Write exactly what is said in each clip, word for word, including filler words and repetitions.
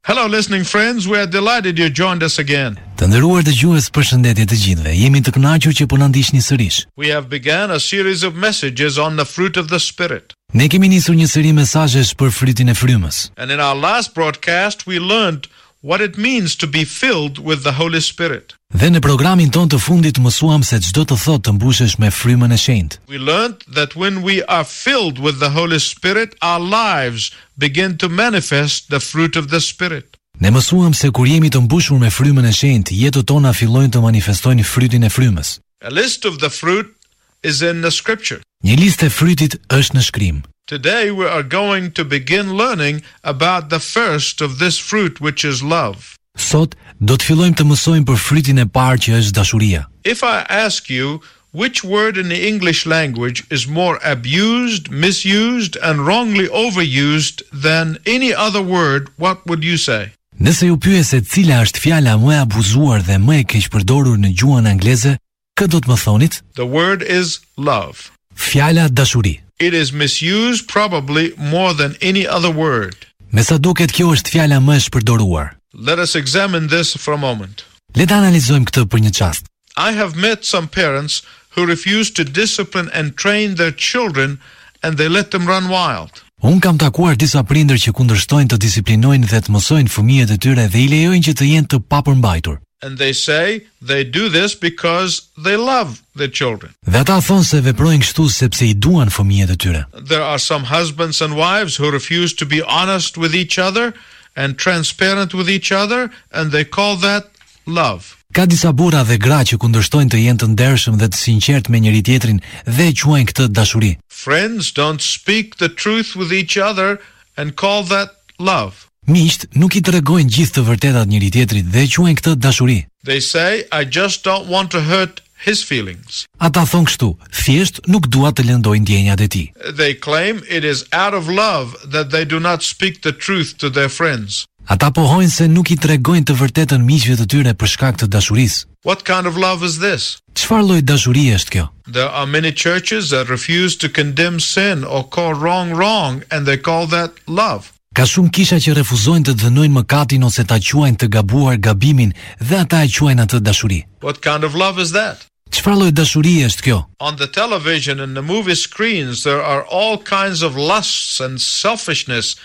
Hello listening friends, we are delighted you joined us again. Të nderuar dëgjues, përshëndetje të gjithëve. Jemi të kënaqur që po na ndiqni sërish. We have begun a series of messages on the fruit of the Spirit. Ne kemi nisur një seri mesazhesh për frytin e frymës. And in our last broadcast we learned what it means to be filled with the Holy Spirit. Dhe në programin ton të fundit mësuam se çdo të thotë të mbushesh me frymën e shenjtë. We learned that when we are filled with the Holy Spirit, our lives begin to manifest the fruit of the Spirit. Ne mësuam se kur jemi të mbushur me frymën e shenjtë, jetët tona fillojnë të manifestojnë frytin e frymës. A list of the fruit is in the scripture. Një listë e frytit është në shkrim. Today we are going to begin learning about the first of this fruit, which is love. Sot do të fillojmë të mësojmë për frytin e parë që është dashuria. If I ask you which word in the English language is more abused, misused and wrongly overused than any other word, what would you say? Nëse ju pyes se cila është fjala më e abuzuar dhe më e keq përdorur në gjuhën angleze, kë do të më thonit? The word is love. Fjala dashuri. It is misused probably more than any other word. Me sa duket kjo është fjala më e shpërdoruar. Let us examine this for a moment. Le ta analizojmë këtë për një çast. I have met some parents who refuse to discipline and train their children and they let them run wild. Unë kam takuar disa prindër që kundërshtojnë të disiplinojnë dhe të mësojnë fëmijët e tyre dhe i lejojnë që të jenë të papërmbajtur. And they say they do this because they love their children. Dhe ata thonë se veprojnë kështu sepse i duan fëmijët e tyre. There are some husbands and wives who refuse to be honest with each other and transparent with each other, and they call that love. Ka disa burra dhe gra që kundërshtojnë të jenë të ndershëm dhe të sinqert me njëri tjetrin dhe e quajnë këtë dashuri. Friends don't speak the truth with each other and call that love. Miqt nuk i tregojnë gjithë të vërtetat njëri tjetrit dhe e quajnë këtë dashuri. They say, I just don't want to hurt his feelings. Ata thonë kështu, thjesht nuk dua të lëndoj ndjenjat e tij. They claim it is out of love that they do not speak the truth to their friends. Ata pohojnë se nuk i tregojnë të vërtetën miqve të tyre për shkak të dashurisë. What kind of love is this? Çfarë lloj dashurie është kjo? There are many churches that refuse to condemn sin or call wrong wrong, and they call that love. Ka shumë kisha që refuzojnë të dënojnë mëkatin ose ta quajnë të gabuar gabimin dhe ata e quajnë atë dashuri. What kind of love is that? Çfarë lloj dashurie është kjo? On the television and the movie screens there are all kinds of lusts and selfishness,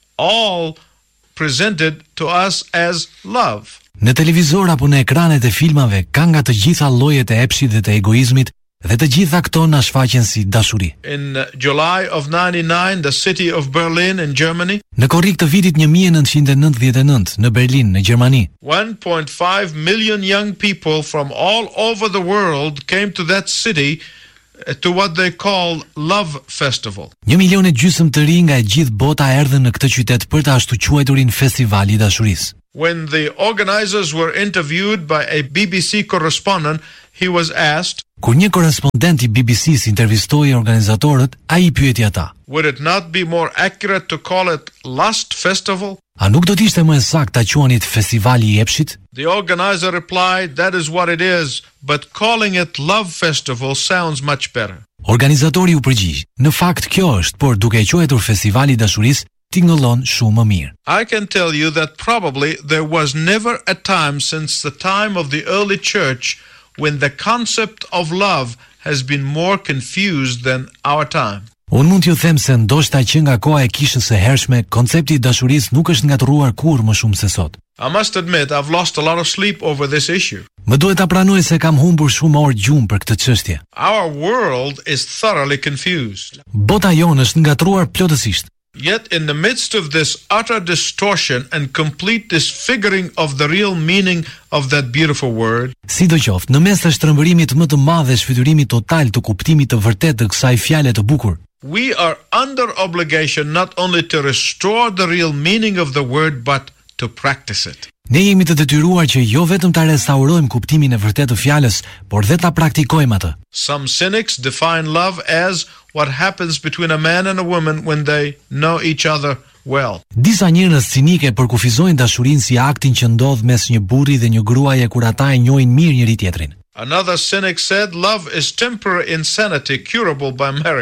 all presented to us as love. Në televizor apo në ekranet e filmave ka nga të gjitha llojet e epshit dhe të egoizmit dhe të gjitha këto na shfaqen si dashuri. In July of ninety-nine, the city of Berlin in Germany, në korrik të vitit nineteen ninety-nine në Berlin, në Gjermani, one point five million young people from all over the world came to that city to what they call Love Festival. Një milion e gjysmë të rinj nga e gjithë bota erdhën në këtë qytet për të ashtu quajturin Festivali i Dashurisë. When the organizers were interviewed by a B B C correspondent, he was asked, kur një korespondent i B B C-s intervistoi organizatorët, ai i pyeti ata, would it not be more accurate to call it Lust Festival? A nuk do të ishte më saktë ta quanit Festivali i epshit? The organizer replied, that is what it is, but calling it Love Festival sounds much better. Organizatori u përgjigj, në fakt kjo është, por duke e quajtur Festivali i Dashurisë, tingëllon shumë më mirë. I can tell you that probably there was never a time since the time of the early church when the concept of love has been more confused than our time. Unë mund t'ju them se ndoshta që nga koha e kishës së hershme, koncepti i dashurisë nuk është ngatruar kurrë më shumë se sot. I must admit I've lost a lot of sleep over this issue. Më duhet ta pranoj se kam humbur shumë orë gjumë për këtë çështje. Our world is thoroughly confused. Bota jonë është ngatruar plotësisht. Yet in the midst of this utter distortion and complete disfiguring of the real meaning of that beautiful word, sidoqoftë, në mes të shtrëmbërimit më të madh dhe shfrytërimit total të kuptimit të vërtetë të kësaj fjale të bukur, we are under obligation not only to restore the real meaning of the word but to practice it. Ne jemi të detyruar që jo vetëm ta restaurojmë kuptimin e vërtetë të fjalës, por dhe ta praktikojmë atë. Some cynics define love as what happens between a man and a woman when they know each other well. Disa njerëz cinike përkufizojnë dashurinë si aktin që ndodh mes një burri dhe një gruaje kur ata e njohin mirë njëri tjetrin. Another cynic said love is temporary insanity curable by marriage.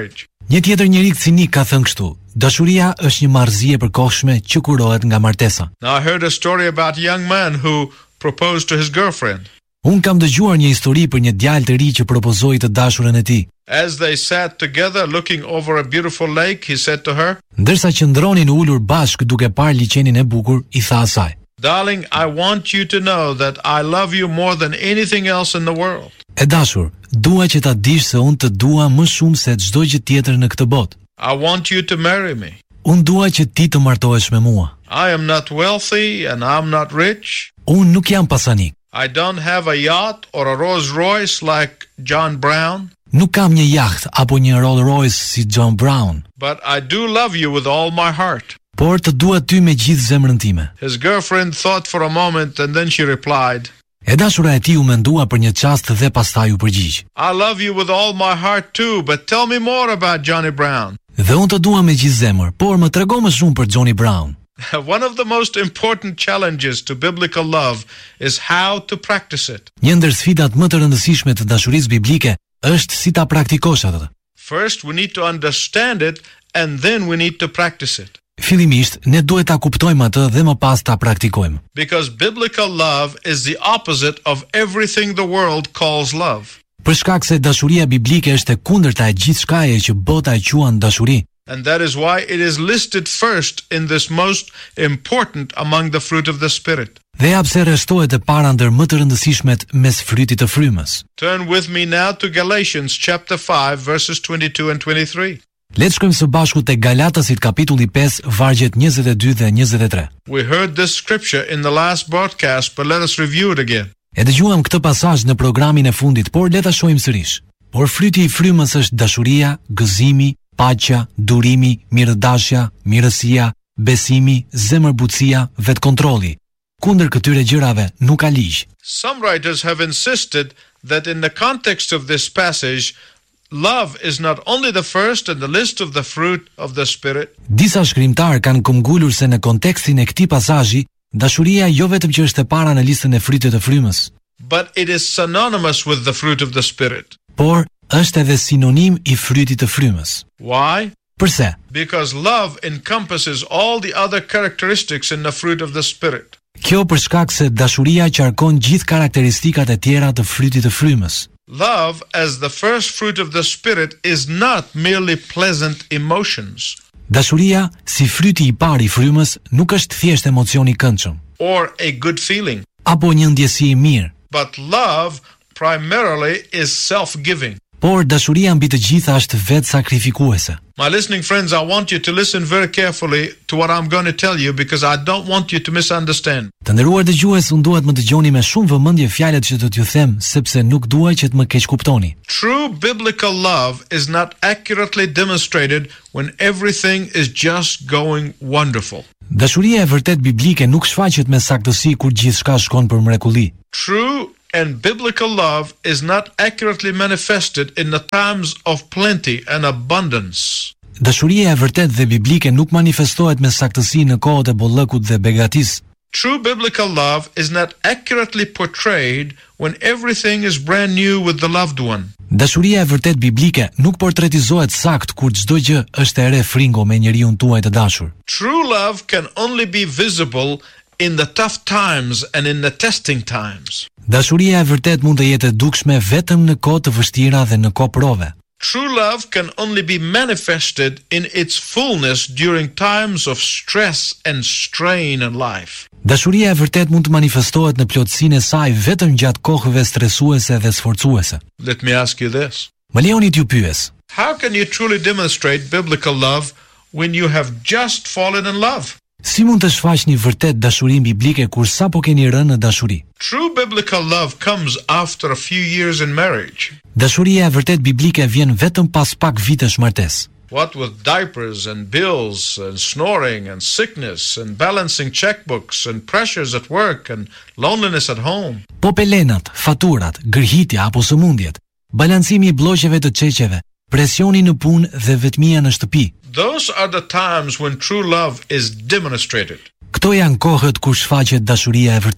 Një tjetër njerik cinik ka thënë kështu: dashuria është një marrëzi e përkohshme që kurohet nga martesa. Now I heard a story about a young man who proposed to his girlfriend. Unë kam dëgjuar një histori për një djalë të ri që propozoi të dashurën e tij. As they sat together looking over a beautiful lake, he said to her, Ndërsa qëndronin ulur bashkë duke parë liçenin e bukur, i tha asaj: "Darling, I want you to know that I love you more than anything else in the world." E dashur, dua që ta dish se unë të dua më shumë se çdo gjë tjetër në këtë botë. I want you to marry me. Unë dua që ti të martohesh me mua. I am not wealthy and I'm not rich. Unë nuk jam pasanik. I don't have a yacht or a Rolls Royce like John Brown, Nuk kam një jaht apo një Rolls Royce si John Brown, but I do love you with all my heart. por të dua ty me gjithë zemrën time. His girlfriend thought for a moment and then she replied, E dashura e tij u mendua për një çast dhe pastaj u përgjigj: I love you with all my heart too, but tell me more about Johnny Brown. Dhe unë të dua me gjithë zemër, por më trego më shumë për Johnny Brown. One of the most important challenges to biblical love is how to practice it. Një ndër sfidat më të rëndësishme të dashurisë biblike është si ta praktikosh atë. First, we need to understand it and then we need to practice it. Fillimisht, ne duhet ta kuptojmë atë dhe më pas ta praktikojmë. Because biblical love is the opposite of everything the world calls love. Për shkak se dashuria biblike është e kundërta e gjithçkaje që bota e quan dashuri. And that is why it is listed first in this most important among the fruit of the Spirit. Dhe ja pse rrestohet e para ndër më të rëndësishmet mes frytit të frymës. Turn with me now to Galatians chapter five verses twenty-two and twenty-three. Le të shkojmë së bashku te Galatasit kapitulli pesë vargjet njëzet e dy dhe njëzet e tre. We heard this scripture in the last broadcast, but let us review it again. E dëgjuam këtë pasazh në programin e fundit, por le ta shohim sërish. Por fryti i frymës është dashuria, gëzimi, paqja, durimi, mirëdashja, mirësia, besimi, zemërbutësia, vetkontrolli. Kundër këtyre gjërave nuk ka ligj. Some writers have insisted that in the context of this passage, love is not only the first in the list of the fruit of the Spirit, Disa shkrimtar kanë këmbgulur se në kontekstin e këtij pasazhi, dashuria jo vetëm që është e para në listën e fryteve të frymës, but it is synonymous with the fruit of the Spirit. por është edhe sinonim i frytit të frymës. Why? Përse? Because love encompasses all the other characteristics in the fruit of the Spirit. Kjo për shkak se dashuria qarkon gjithë karakteristikat e tjera të frytit të frymës. Love, as the first fruit of the Spirit, is not merely pleasant emotions Dashuria, si fryti i parë i frymës, nuk është thjesht emocion i këndshëm, or a good feeling, apo një ndjesi i mirë, but love primarily is self-giving. por dashuria mbi të gjitha është vetë sakrifikuese. My listening friends, I want you to listen very carefully to what I'm going to tell you because I don't want you to misunderstand. Të nderuar dëgjues, unë dua të më dëgjoni me shumë vëmendje fjalët që do t'ju them, sepse nuk dua që të më keq kuptoni. True biblical love is not accurately demonstrated when everything is just going wonderful. Dashuria e vërtet biblike nuk shfaqet me saktësi kur gjithçka shkon për mrekulli. True and biblical love is not accurately manifested in the times of plenty and abundance. Dashuria e vërtet dhe biblike nuk manifestohet me saktësi në kohët e bollëkut dhe begatisë. True biblical love is not accurately portrayed when everything is brand new with the loved one. Dashuria e vërtet biblike nuk portretizohet sakt kur çdo gjë është e re fringo me njeriu tuaj të dashur. True love can only be visible in the tough times and in the testing times. Dashuria e vërtet mund të jetë e dukshme vetëm në kohë të vështira dhe në kohë prove. True love can only be manifested in its fullness during times of stress and strain in life. Dashuria e vërtet mund të manifestohet në plotësinë e saj vetëm gjatë kohëve stresuese dhe sforcuese. Let me ask you this. Më lejoni t'ju pyes. How can you truly demonstrate biblical love when you have just fallen in love? Si mund të shfaqni vërtet dashurinë biblike kur sapo keni rënë në dashuri? True biblical love comes after a few years in marriage. Dashuria e vërtet biblike vjen vetëm pas pak vitesh martesë. What with diapers and bills and snoring and sickness and balancing checkbooks and pressures at work and loneliness at home. Po pelenat, faturat, gërhitja apo sëmundjet, balancimi i blloqeve të çeqeve, presioni në punë dhe vetmia në shtëpi. Those are the times when true love is demonstrated. Këto janë kohët kur shfaqet dashuria e vërtet.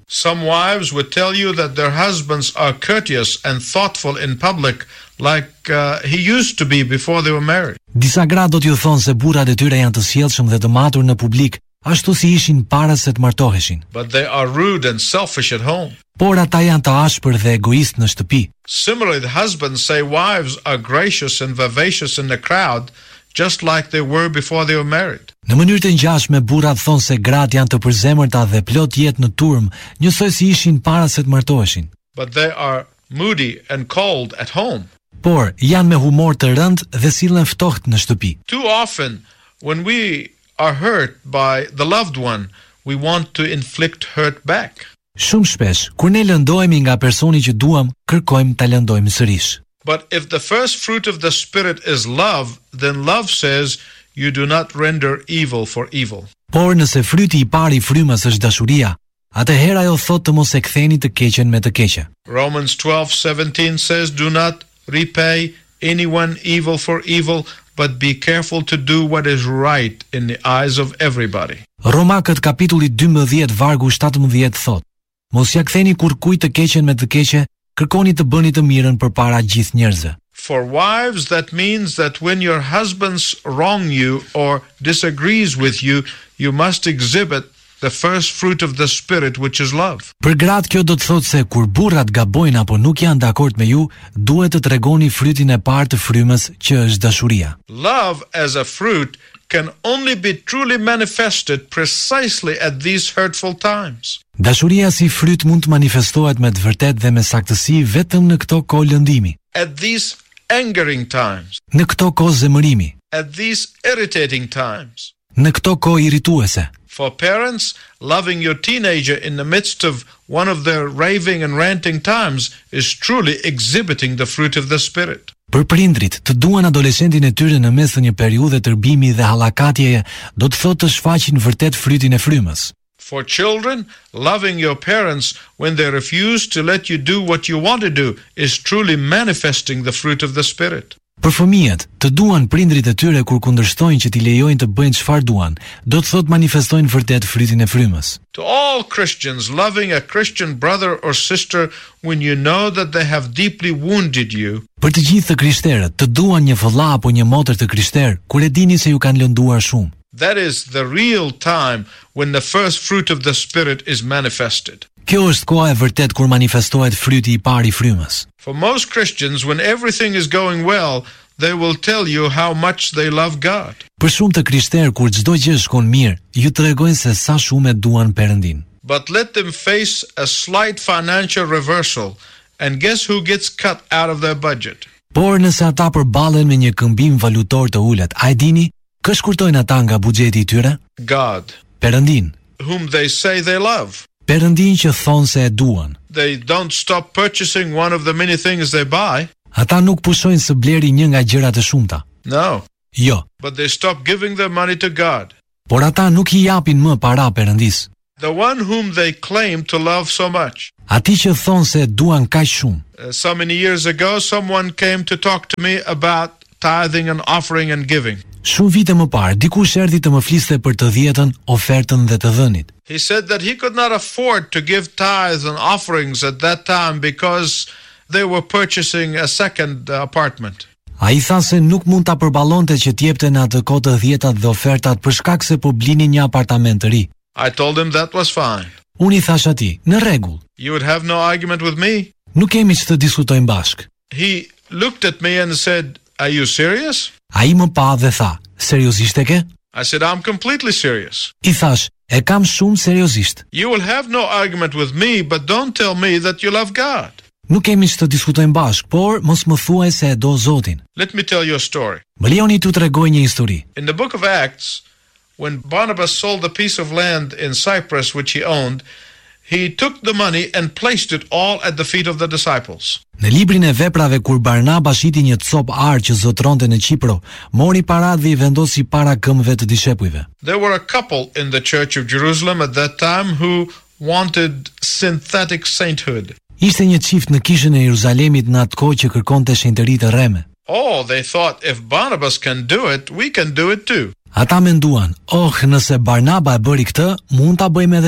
Some wives would tell you that their husbands are courteous and thoughtful in public like uh, he used to be before they were married. Disa gra do t'ju thonë se burrat e tyre janë të sjellshëm dhe të matur në publik, ashtu si ishin para se të martoheshin. But they are rude and selfish at home. Por ata janë të ashpër dhe egoist në shtëpi. Similarly, the husbands say wives are gracious and vivacious in the crowd, just like they were before they were married. Në mënyrë të ngjashme, burrat thonë se gratë janë të përzemërta dhe plot jetë në turm, njësoj si ishin para se të martoheshin. But they are moody and cold at home. Por janë me humor të rënd dhe sillen ftohtë në shtëpi. Too often, when we are hurt by the loved one, we want to inflict hurt back. Shumë shpesh, kur ne lëndohemi nga personi që duam, kërkojmë ta lëndojmë sërish. But if the first fruit of the Spirit is love, then love says you do not render evil for evil. Por nëse fryti i parë i frymës është dashuria, atëherë ajo thotë të mos e ktheni të keqen me të keqe. Romans twelve seventeen says, do not repay anyone evil for evil, but be careful to do what is right in the eyes of everybody. Romakët kapitulli dymbëdhjetë vargu shtatëmbëdhjetë thotë, mos ja ktheni kurkujt të keqen me të keqe, kërkoni të bëni të mirën përpara gjithë njerëzve. For wives, that means that when your husbands wrong you or disagrees with you, you must exhibit the first fruit of the Spirit, which is love. Për gratë kjo do të thotë se kur burrat gabojnë apo nuk janë dakord me ju, duhet të tregoni frytin e parë të frymës, që është dashuria. Love as a fruit can only be truly manifested precisely at these hurtful times. Dashuria si fryt mund të manifestohet me të vërtetë dhe me saktësi vetëm në këto kohë lëndimi. At these angering times. Në këto kohë zemërimi. At these irritating times. Në këto kohë irrituese. For parents, loving your teenager in the midst of one of their raving and ranting times is truly exhibiting the fruit of the Spirit. Për prindrit, të duan adoleshentin e tyre në mes të një periudhe tërbimi dhe hallakatjeje, do të thotë të shfaqin vërtet frytin e frymës. For children, loving your parents when they refuse to let you do what you want to do is truly manifesting the fruit of the Spirit. Për fëmijët, të duan prindrit e tyre kur kundërshtojnë që t'i lejojnë të bëjnë çfarë duan, do të thotë manifestojnë vërtet frytin e frymës. To all Christians, loving a Christian brother or sister when you know that they have deeply wounded you. Për të gjithë të krishterët, të duan një vëlla apo një motër të krishter, kur e dini se ju kanë lënduar shumë. That is the real time when the first fruit of the Spirit is manifested. Kjo është koha e vërtet kur manifestohet fryti i parë i frymës. For most Christians, when everything is going well, they will tell you how much they love God. Për shumë të krishterë, kur çdo gjë shkon mirë, ju tregojnë se sa shumë e duan Perëndin. But let them face a slight financial reversal, and guess who gets cut out of their budget? Por nëse ata përballen me një këmbim valutor të ulët, a e dini, kë shkurtojnë ata nga buxheti i tyre? God. Perëndin. Whom they say they love. Perëndin që thonë se e duan. They don't stop purchasing one of the many things they buy. Ata nuk pushojnë së bleri një nga gjërat e shumta. No. Jo. But they stop giving their money to God. Por ata nuk i japin më para Perëndis. The one whom they claim to love so much. Ati që thonë se e duan kaq shumë. Uh, so many years ago, someone came to talk to me about tithing and offering and giving. Shumë vite më parë, dikush erdhi të më fliste për të dhjetën, ofertën dhe të dhënit. He said that he could not afford to give tithes and offerings at that time because they were purchasing a second apartment. A i tha se nuk mund ta përballonte që t'jepte në atë kohë të dhjetat dhe ofertat për shkak se po blinin një apartament të ri. I told him that was fine. Unë i thash atij, në rregull. You would have no argument with me. Nuk kemi që të diskutojmë bashk. He looked at me and said, "Are you serious?" A i më pa dhe tha, seriozisht e ke? I said, "I'm completely serious." I thash, e kam shumë seriozisht. You will have no argument with me, but don't tell me that you love God. Nuk kemi që të diskutojmë bashk, por mos më thuaj se e do Zotin. Let me tell you a story. Më lejoni t'ju tregoj një histori. In the book of Acts, when Barnabas sold the piece of land in Cyprus which he owned, he took the money and placed it all at the feet of the disciples. Në librin e veprave kur Barnaba shiti një copë ar që zotronte në Qipro, mori paratë dhe i vendosi para këmbëve të dishepujve. There were a couple in the church of Jerusalem at that time who wanted synthetic sainthood. Ishte një çift në kishën e Jeruzalemit në atë kohë që kërkonte shenjtëri të rreme. Oh, they thought if Barnabas can do it, we can do it too. Ata menduan, oh, nëse Barnaba e bëri këtë, mund ta bëjmë edhe ne.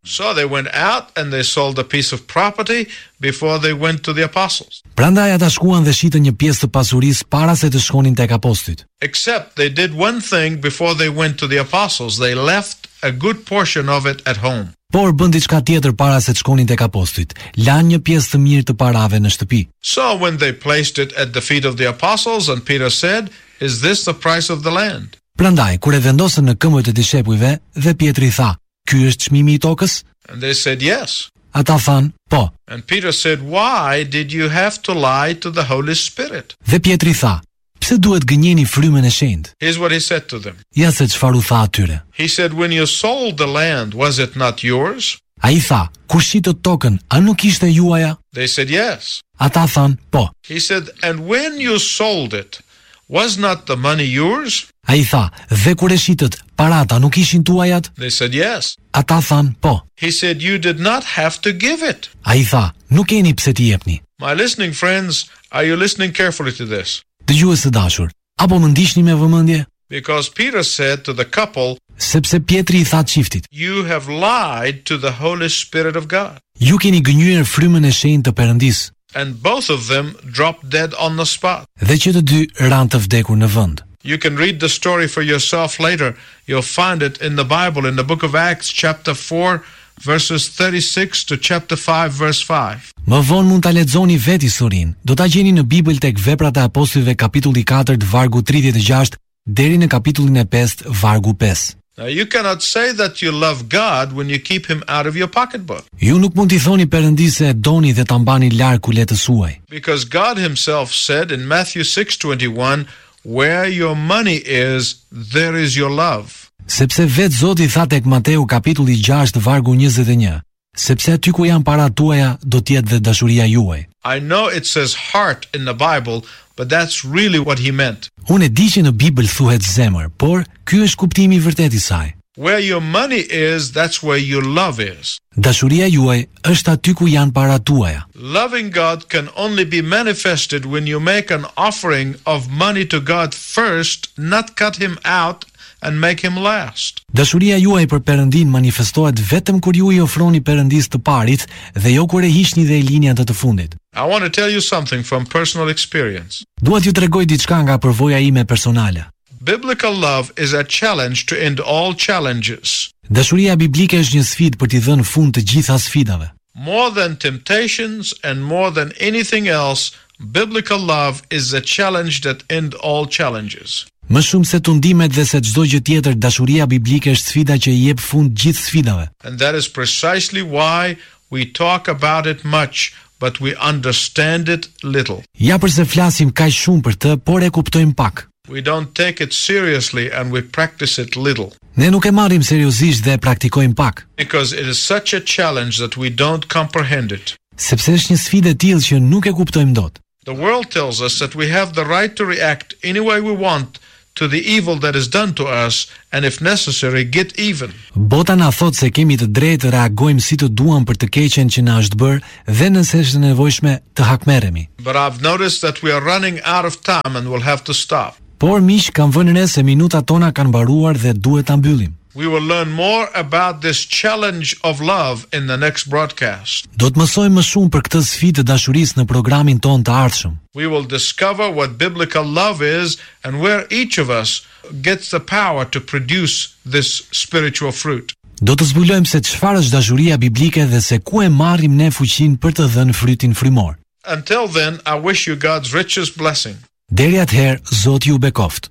So they went out and they sold a piece of property before they went to the apostles. Prandaj ata shkuan dhe shitën një pjesë të pasurisë para se të shkonin tek apostujt. Except they did one thing before they went to the apostles. They left a good portion of it at home. Por bën diçka tjetër para se të shkonin tek apostujt. Lanë një pjesë të mirë të parave në shtëpi. So when they placed it at the feet of the apostles and Peter said, "Is this the price of the land?" Prandaj kur e vendosën në këmbët e dishepujve dhe Pietri tha, "Ky është çmimi i tokës?" And they said, "Yes." Ata thanë, "Po." And Peter said, "Why did you have to lie to the Holy Spirit?" Dhe Pietri tha, "Pse duhet gënjeni frymën e shenjtë?" Here's what he said to them. Ja se çfarë u tha atyre. He said, "When you sold the land, was it not yours?" Ai tha, "Kur shitët tokën, a nuk ishte juaja?" They said, "Yes." Ata thanë, "Po." He said, "And when you sold it, was not the money yours?" Ai tha, "Dhe kur e shitët, parata nuk ishin tuajat?" They said, "Yes." Ata thanë, "Po." He said, "You did not have to give it." Ai tha, "Nuk keni pse t'i jepni." My listening friends, are you listening carefully to this? Dëgjues të dashur, apo më ndiqni me vëmendje? Because Peter said to the couple, Sepse Pietri i tha çiftit, "You have lied to the Holy Spirit of God." "Ju keni gënjur frymën e shenjtë të Perëndisë." And both of them dropped dead on the spot. Dhe që të dy ranë të vdekur në vend. You can read the story for yourself later. You'll find it in the Bible, in the book of Acts, chapter four, verses thirty-six to chapter five, verse five. Më vonë mund ta lexoni vetë historinë. Do ta gjeni në Bibël tek Veprat e Apostujve kapitulli katër vargu tridhjetë e gjashtë deri në kapitullin e pesë vargu pesë. Now you cannot say that you love God when you keep him out of your pocketbook. Ju nuk mund t'i thoni Perëndisë se e doni dhe ta mbani larg kuletës suaj. Because God himself said in Matthew six twenty-one, "Where your money is, there is your love." Sepse vetë Zoti tha tek Mateu kapitulli gjashtë vargu njëzet e një, sepse aty ku janë paratë tuaja do të jetë dhe dashuria juaj. I know it says heart in the Bible, but that's really what he meant. Unë e di që në Bibël thuhet zemër, por ky është kuptimi i vërtetë i saj. Where your money is, that's where your love is. Dashuria juaj është aty ku janë paratë tuaja. Loving God can only be manifested when you make an offering of money to God first, not cut him out and make him last. Dashuria juaj për Perëndin manifestohet vetëm kur ju i ofroni Perëndisë të parit dhe jo kur e hiqni dhe e lini atë të fundit. I want to tell you something from personal experience. Dua t'ju tregoj diçka nga përvoja ime personale. Biblical love is a challenge to end all challenges. Dashuria biblike është një sfidë për t'i dhënë fund të gjitha sfidave. More than temptations and more than anything else, biblical love is a challenge that end all challenges. Më shumë se tundimet dhe se çdo gjë tjetër, dashuria biblike është sfida që i jep fund gjithë sfidave. And that is precisely why we talk about it much, but we understand it little. Ja përse flasim kaq shumë për të, por e kuptojmë pak. We don't take it seriously and we practice it little. Ne nuk e marrim seriozisht dhe e praktikojmë pak. Because it is such a challenge that we don't comprehend it. Sepse është një sfidë e tillë që nuk e kuptojmë dot. The world tells us that we have the right to react any way we want to the evil that is done to us, and if necessary, get even. Bota na thot se kemi të drejtë të reagojmë si të duam për të keqen që na është bërë dhe nëse është e nevojshme të hakmerremi. But I've noticed that we are running out of time and we'll have to stop. Por miq, kam vënë re se minutat tona kanë mbaruar dhe duhet ta mbyllim. We will learn more about this challenge of love in the next broadcast. Do të mësojmë më shumë për këtë sfidë të dashurisë në programin ton të ardhshëm. We will discover what biblical love is and where each of us gets the power to produce this spiritual fruit. Do të zbulojmë se çfarë është dashuria biblike dhe se ku e marrim ne fuqinë për të dhënë frytin frymor. Until then, I wish you God's richest blessing. Deri atëherë, Zoti ju bekoft.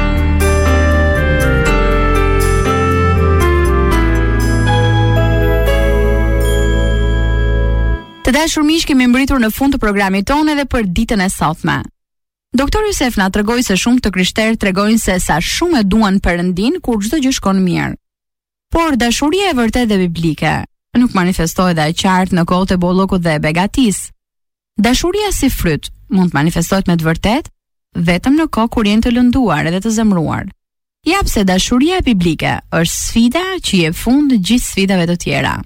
Të dashur miq, kemi mbritur në fund të programit tonë edhe për ditën e sotme. Doktor Yusef na tregoi se shumë të krishterë tregojnë se sa shumë e duan Perëndin kur çdo gjë shkon mirë. Por dashuria e vërtetë dhe biblike nuk manifestohet dhe e qartë në kohët e bollokut dhe e begatisë. Dashuria si fryt mund të manifestohet me të vërtetë vetëm në kohë kur jeni të lënduar edhe të zemruar. Jap se dashuria biblike është sfida që jep fund gjithë sfidave të tjera.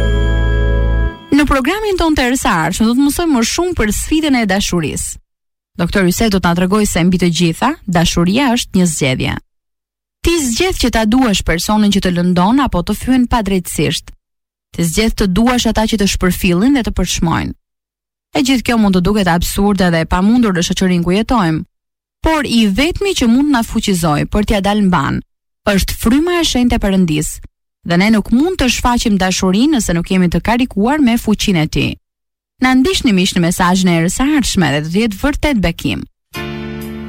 Në programin ton të erësarshëm do të mësojmë më shumë për sfidën e dashurisë. Doktor Yusef do të na tregojë se mbi të gjitha, dashuria është një zgjedhje. Ti zgjedh që ta duash personin që të lëndon apo të fyen padrejtësisht. Ti zgjedh të duash ata që të shpërfillin dhe të përçmojnë. E gjithë kjo mund të duket absurde dhe e pamundur në shoqërinë ku jetojmë, por i vetmi që mund na fuqizojë për t'ia dalë mban është fryma e shenjtë e Perëndisë, dhe ne nuk mund të shfaqim dashurinë nëse nuk jemi të karikuar me fuqinë e tij. Na ndiqni miq në mesazhin e erës së ardhshme dhe do të jetë vërtet bekim.